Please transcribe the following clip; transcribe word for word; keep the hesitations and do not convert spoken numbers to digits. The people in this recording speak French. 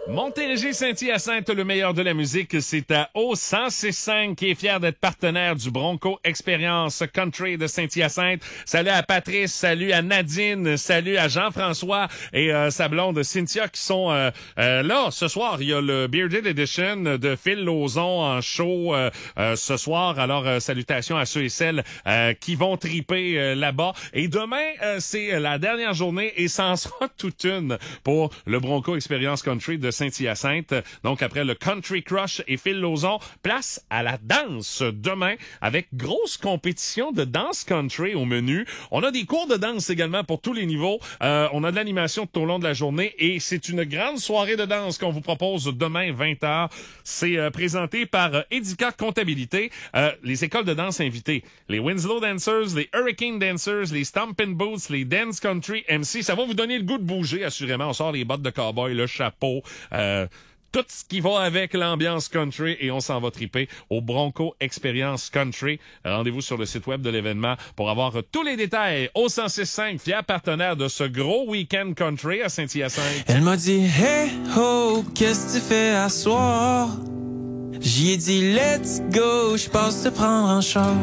Montérégie Saint-Hyacinthe, le meilleur de la musique, c'est à O cent six cinq qui est fier d'être partenaire du Bronco Expérience Country de Saint-Hyacinthe. Salut à Patrice, salut à Nadine, salut à Jean-François et euh, sa blonde Cynthia qui sont euh, euh, là ce soir. Il y a le Bearded Edition de Phil Lauzon en show euh, euh, ce soir. Alors euh, salutations à ceux et celles euh, qui vont triper euh, là-bas. Et demain, euh, c'est la dernière journée et ça en sera toute une pour le Bronco Expérience Country de Saint-Hyacinthe. Donc, après le Country Crush et Phil Lauzon, place à la danse demain avec grosse compétition de danse country au menu. On a des cours de danse également pour tous les niveaux. Euh, on a de l'animation tout au long de la journée et c'est une grande soirée de danse qu'on vous propose demain vingt heures. C'est euh, présenté par euh, Edica Comptabilité. Euh, les écoles de danse invitées, les Winslow Dancers, les Hurricane Dancers, les Stompin' Boots, les Dance Country M C. Ça va vous donner le goût de bouger, assurément. On sort les bottes de cowboy, le chapeau, Euh, tout ce qui va avec l'ambiance country et on s'en va triper au Bronco Expérience Country. Rendez-vous sur le site web de l'événement pour avoir tous les détails. O cent six cinq, fier partenaire de ce gros week-end country à Saint-Hyacinthe. Elle m'a dit « Hey ho, qu'est-ce que tu fais à soir? » J'y ai dit « Let's go, je passe te prendre en char. »